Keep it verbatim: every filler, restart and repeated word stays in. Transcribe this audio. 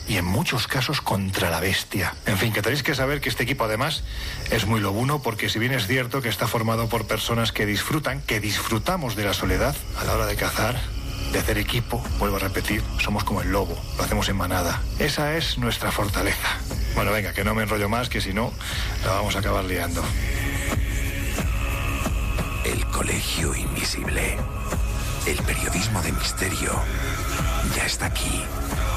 y en muchos casos contra la bestia. En fin, que tenéis que saber que este equipo además es muy lobuno, porque si bien es cierto que está formado por personas que disfrutan, que disfrutamos de la soledad a la hora de cazar, de hacer equipo, vuelvo a repetir, somos como el lobo, lo hacemos en manada. Esa es nuestra fortaleza. Bueno, venga, que no me enrollo más, que si no, la vamos a acabar liando. El Colegio Invisible. El periodismo de misterio ya está aquí.